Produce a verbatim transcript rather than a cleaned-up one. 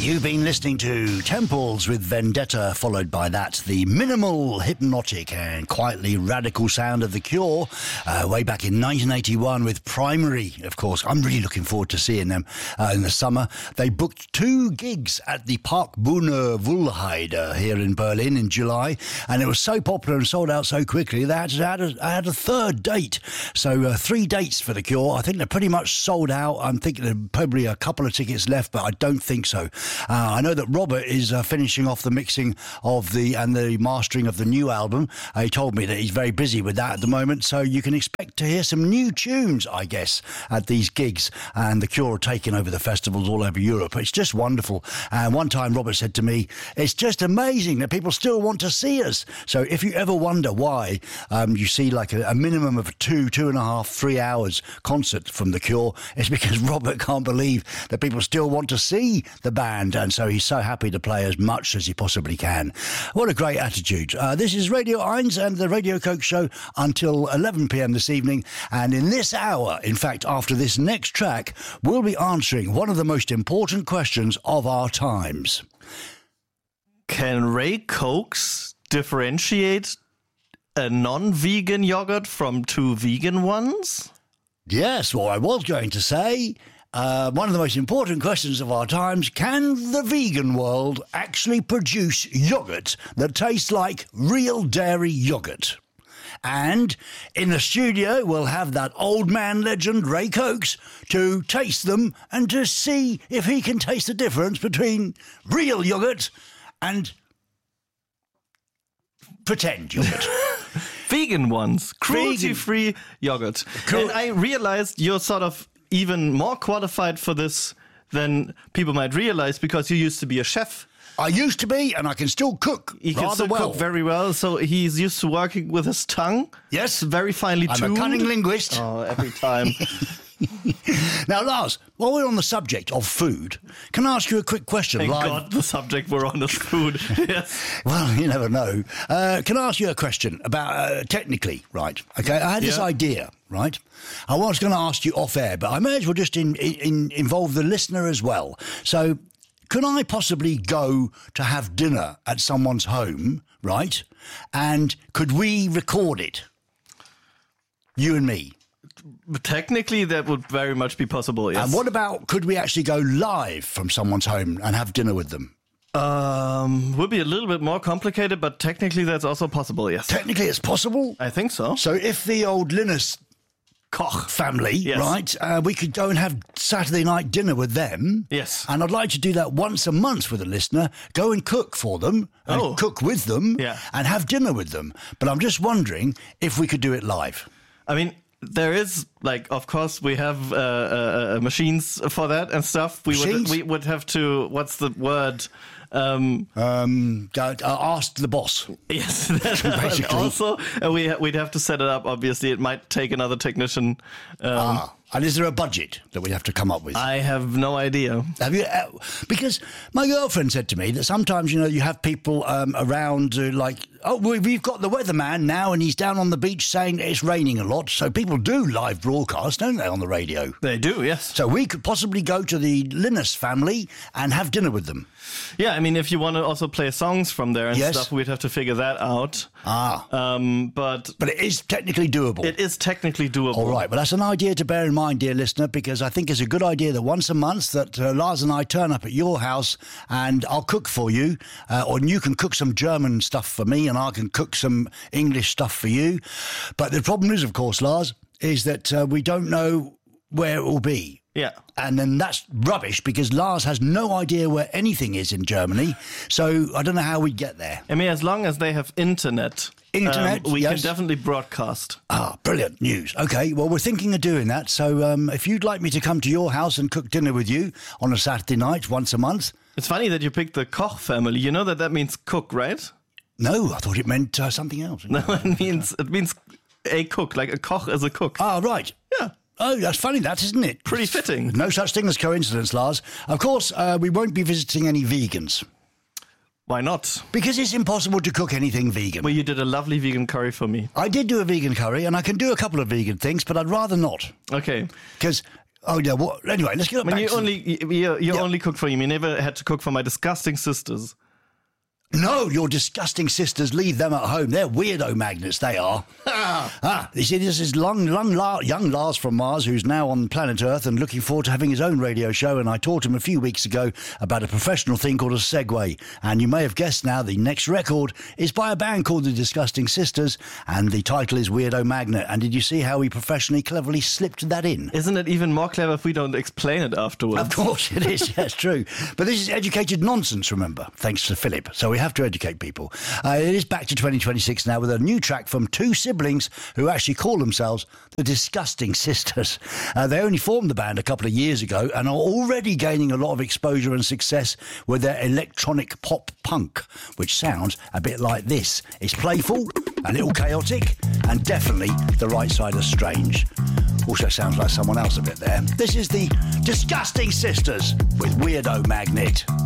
You've been listening to Temples with Vendetta, followed by that, the minimal, hypnotic and quietly radical sound of The Cure, uh, way back in nineteen eighty-one with Primary, of course. I'm really looking forward to seeing them uh, in the summer. They booked two gigs at the Parkbühne Wuhlheide here in Berlin in July, and it was so popular and sold out so quickly, they had to add a, add a third date. So uh, three dates for The Cure. I think they're pretty much sold out. I'm thinking there's probably a couple of tickets left, but I don't think so. Uh, I know that Robert is uh, finishing off the mixing of the and the mastering of the new album. Uh, he told me that he's very busy with that at the moment, so you can expect to hear some new tunes, I guess, at these gigs. And The Cure are taking over the festivals all over Europe. It's just wonderful. And one time Robert said to me, it's just amazing that people still want to see us. So if you ever wonder why um, you see like a, a minimum of two, two and a half, three hours concert from The Cure, it's because Robert can't believe that people still want to see the band, and so he's so happy to play as much as he possibly can. What a great attitude. Uh, this is Radio Eins and the Radio Coke Show until eleven p.m. this evening, and in this hour, in fact, after this next track, we'll be answering one of the most important questions of our times. Can Ray Cokes differentiate a non-vegan yogurt from two vegan ones? Yes, what I was going to say... Uh, one of the most important questions of our times, can the vegan world actually produce yogurt that tastes like real dairy yogurt? And in the studio, we'll have that old man legend, Ray Cokes, to taste them and to see if he can taste the difference between real yogurt and pretend yogurt. Vegan ones, cruelty-free yogurt. Cru- and I realized you're sort of even more qualified for this than people might realize, because you used to be a chef. I used to be, and I can still cook he rather can still well. cook very well, so he's used to working with his tongue. Yes. Very finely I'm tuned. a cunning linguist. Oh, every time. Now, Lars, while we're on the subject of food, can I ask you a quick question? Thank live? God the subject we're on is food. Yes. Well, you never know. Uh, can I ask you a question about uh, technically, right? Okay, I had this Yeah. idea, right? I was going to ask you off air, but I may as well just in, in, involve the listener as well. So, can I possibly go to have dinner at someone's home, right? And could we record it? You and me. Technically, that would very much be possible, yes. And what about, could we actually go live from someone's home and have dinner with them? Um, would be a little bit more complicated, but technically that's also possible, yes. Technically it's possible? I think so. So if the old Linus Koch family, Yes. right, uh, we could go and have Saturday night dinner with them. Yes. And I'd like to do that once a month with a listener, go and cook for them, and Oh. cook with them, Yeah. and have dinner with them. But I'm just wondering if we could do it live. I mean, there is, like, of course, we have uh, uh, uh, machines for that and stuff. We Machines? would we would have to, what's the word? Um, Um, go, uh, ask the boss. yes, Basically. also, uh, we, we'd have to set it up, obviously. It might take another technician. Um, Ah, and is there a budget that we have to come up with? I have no idea. Have you? Uh, because my girlfriend said to me that sometimes, you know, you have people um, around uh, like, oh, we- we've got the weatherman now and he's down on the beach saying that it's raining a lot. So people do live broadcast, don't they, on the radio? They do, yes. So we could possibly go to the Linus family and have dinner with them. Yeah, I mean, if you want to also play songs from there and Yes. stuff, we'd have to figure that out. Ah. Um, but But it is technically doable. it is technically doable. All right, but that's an idea to bear in mind, dear listener, because I think it's a good idea that once a month that uh, Lars and I turn up at your house and I'll cook for you, uh, or you can cook some German stuff for me and I can cook some English stuff for you. But the problem is, of course, Lars, is that uh, we don't know where it will be. Yeah. And then that's rubbish because Lars has no idea where anything is in Germany. So I don't know how we get there. I mean, as long as they have internet, Internet, um, we yes. can definitely broadcast. Ah, brilliant news. Okay, well, we're thinking of doing that. So um, if you'd like me to come to your house and cook dinner with you on a Saturday night once a month. It's funny that you picked the Koch family. You know that that means cook, right? No, I thought it meant uh, something else. No, it means it means a cook. Like a Koch is a cook. Ah, right. Yeah. Oh, that's funny, that, isn't it? Pretty fitting. No such thing as coincidence, Lars. Of course, uh, we won't be visiting any vegans. Why not? Because it's impossible to cook anything vegan. Well, you did a lovely vegan curry for me. I did do a vegan curry, and I can do a couple of vegan things, but I'd rather not. Okay. Because Oh, yeah. What? Anyway, let's get I mean, back you to... only you, you Yeah. only cook for you. You never had to cook for my disgusting sisters. No, your disgusting sisters, leave them at home. They're weirdo magnets, they are. ah, you see, this is long, long, La- young Lars from Mars, who's now on planet Earth and looking forward to having his own radio show. And I taught him a few weeks ago about a professional thing called a Segway. And you may have guessed now, the next record is by a band called the Disgusting Sisters, and the title is Weirdo Magnet. And did you see how he professionally, cleverly slipped that in? Isn't it even more clever if we don't explain it afterwards? Of course it is, yes, true. But this is educated nonsense, remember, thanks to Philip. So we have to educate people. Uh, it is back to twenty twenty-six now with a new track from two siblings who actually call themselves the Disgusting Sisters. Uh, they only formed the band a couple of years ago and are already gaining a lot of exposure and success with their electronic pop punk, which sounds a bit like this. It's playful, a little chaotic, and definitely the right side of strange. Also sounds like someone else a bit there. This is the Disgusting Sisters with Weirdo Magnet.